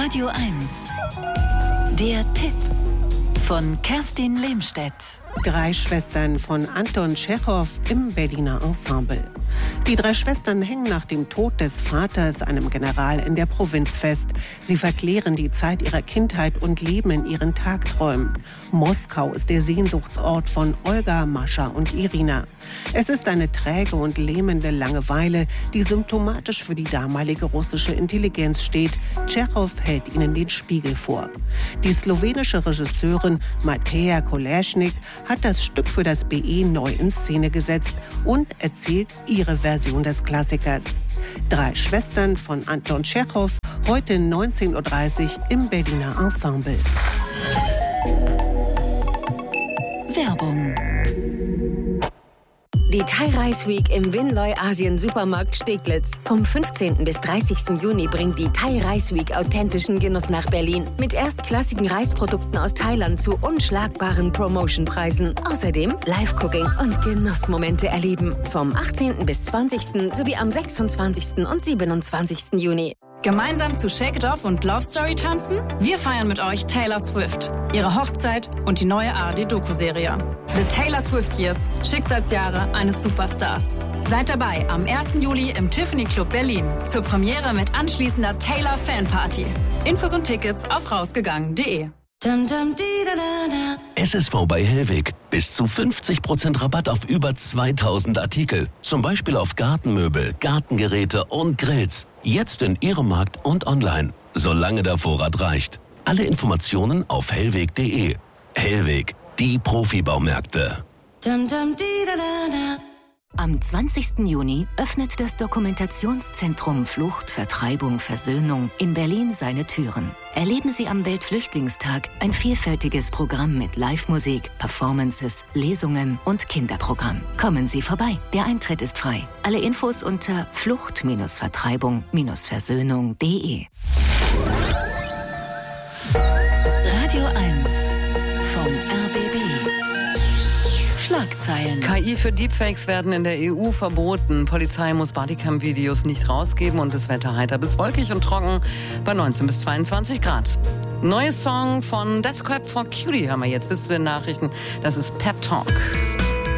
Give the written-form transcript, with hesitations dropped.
Radio 1. Der Tipp von Kerstin Lehmstedt. 3 Schwestern von Anton Tschechow im Berliner Ensemble. Die 3 Schwestern hängen nach dem Tod des Vaters, einem General in der Provinz, fest. Sie verklären die Zeit ihrer Kindheit und leben in ihren Tagträumen. Moskau ist der Sehnsuchtsort von Olga, Mascha und Irina. Es ist eine träge und lähmende Langeweile, die symptomatisch für die damalige russische Intelligenz steht. Tschechow hält ihnen den Spiegel vor. Die slowenische Regisseurin Mateja Koleschnik hat das Stück für das BE neu in Szene gesetzt und erzählt ihre Version des Klassikers. 3 Schwestern von Anton Tschechow, heute 19:30 Uhr im Berliner Ensemble. Werbung. Die Thai Rice Week im Winloy Asien Supermarkt Steglitz. Vom 15. bis 30. Juni bringt die Thai Rice Week authentischen Genuss nach Berlin. Mit erstklassigen Reisprodukten aus Thailand zu unschlagbaren Promotionpreisen. Außerdem Live-Cooking und Genussmomente erleben. Vom 18. bis 20. sowie am 26. und 27. Juni. Gemeinsam zu Shake It Off und Love Story tanzen? Wir feiern mit euch Taylor Swift, ihre Hochzeit und die neue ARD-Doku-Serie. The Taylor Swift Years, Schicksalsjahre eines Superstars. Seid dabei am 1. Juli im Tiffany Club Berlin zur Premiere mit anschließender Taylor Fanparty. Infos und Tickets auf rausgegangen.de. SSV bei Hellweg. Bis zu 50% Rabatt auf über 2000 Artikel. Zum Beispiel auf Gartenmöbel, Gartengeräte und Grills. Jetzt in Ihrem Markt und online. Solange der Vorrat reicht. Alle Informationen auf hellweg.de. Hellweg, die Profibaumärkte. Am 20. Juni öffnet das Dokumentationszentrum Flucht, Vertreibung, Versöhnung in Berlin seine Türen. Erleben Sie am Weltflüchtlingstag ein vielfältiges Programm mit Live-Musik, Performances, Lesungen und Kinderprogramm. Kommen Sie vorbei. Der Eintritt ist frei. Alle Infos unter flucht-vertreibung-versöhnung.de. Radio 1 vom RBB. Schlagzeilen. KI für Deepfakes werden in der EU verboten. Polizei muss Bodycam-Videos nicht rausgeben und das Wetter heiter bis wolkig und trocken bei 19 bis 22 Grad. Neues Song von Death Clap for Cutie hören wir jetzt bis zu den Nachrichten. Das ist Pep Talk.